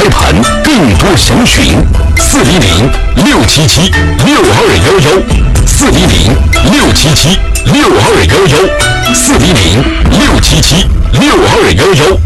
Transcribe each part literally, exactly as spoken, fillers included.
开盘，更多详询四零零六七七六二幺幺，四零零六七七六二幺幺，四零零六七七六二幺幺。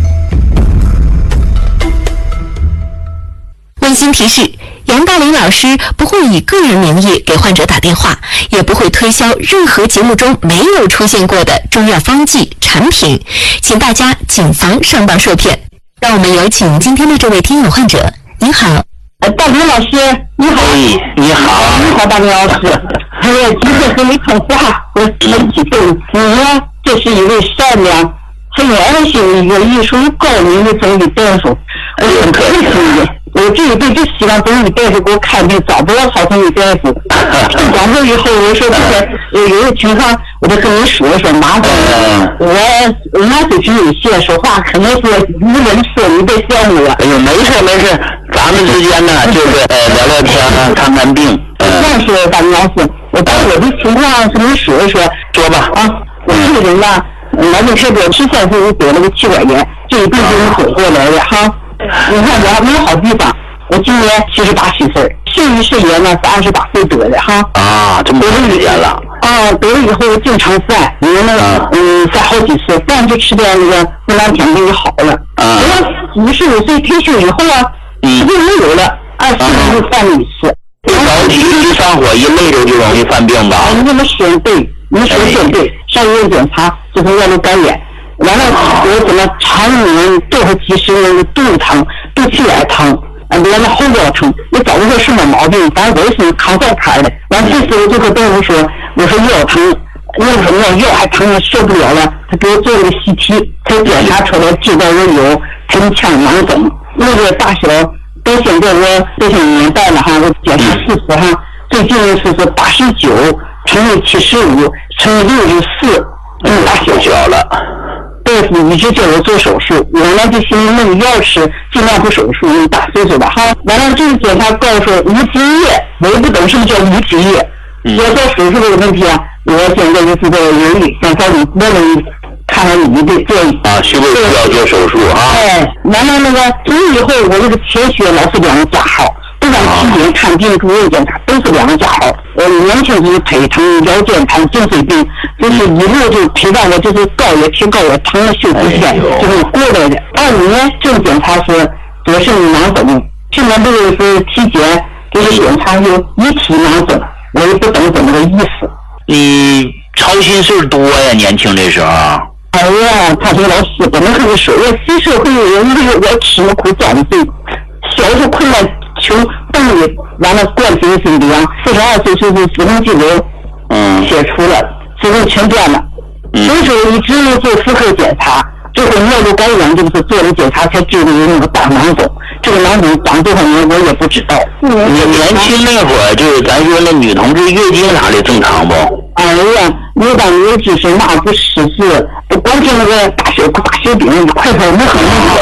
温馨提示：杨大林老师不会以个人名义给患者打电话，也不会推销任何节目中没有出现过的中药方剂产品，请大家谨防上当受骗。让我们有请今天的这位听友患者。您好， 呃，大林老师，你好。 哎，你好， 你好，大林老师。哎呀，今天和你通话，我很激动。你呢，这是一位善良、很爱心、一个艺术高明的中医大夫，我很客气的。我这一辈就希望中医大夫给我看病，找不到好中医大夫。听广播以后，我说这个有有个情况，我就跟你说说，麻烦我我水平有限，说话可能是无人说，你别笑我。 哎呦，没事没事，咱们之间呢就是呃聊聊天啊，看看病。 那是大林老师，我把我的情况跟你说一说。 说吧。 啊，我这个人呢，来这特别十三岁得了个气管炎，这一辈子我走过来的哈。你看我还没有好地方，我今年七十八虚岁，肾盂肾炎呢是二十八岁得的哈。 啊，这么长时间了。 啊，得了以后经常犯，我呢嗯犯好几次，饭就吃点那个布兰甜就好了。啊。我五十五岁退休以后啊，嗯，就没有了，二十年就犯了一次。 早起一上火一累着就容易犯病吧？ 啊，你这么说对，你说的对，上医院检查就是外面感染。完了，我怎么常年多少几十年的肚子疼、肚脐眼疼，啊，完了后腰疼，我找不出什么毛病，反正都是扛在坎的。完这次我就和大夫说，我说腰疼，腰什么腰还疼受不了了，他给我做了个 C T， 才检查出来知道我有盆腔囊肿，那个大小到现在我这些年代了哈，我检查四十哈，最近是是八十九乘以七十五乘以六十四，嗯，大小小了。 大夫一直叫我做手术，我呢就寻思那你药吃，尽量不手术，你打岁数吧哈。完了这个检查告诉我无积液，我也不懂什么叫无积液。要做手术这个问题啊，我现在就是在犹豫，想找你问问看看你的建议。 啊，需不需要做手术啊？ 哎，完了那个从以后我这个铁血老是两个加号。不管体检、看病、住院检查都是两个加号。我年轻时腿疼、腰间盘、颈椎病，就是一路就陪伴我，就是高也提高也疼了休不下，就是过来的。二五年这个检查是左肾囊肿，去年这个是体检就是检查有一体囊肿，我也不懂怎么个意思。 你操心事多呀，年轻的时候。 哎呀，他说老师怎么和你说？我新社会人，我我吃了苦遭了罪，小时候困难。穷动力，完了冠心心病，四十二岁就是子宫肌瘤，嗯，切除了，子宫全断了。所以说一直做妇科检查，最后尿路感染就是做了检查才知道有那个大囊肿。这个囊肿长多少年我也不知道。 你年轻那会儿就是咱说那女同志月经啥的正常不？ 哎呀，有当有就是那不识字，不光是那个大小大小病，一块块没很。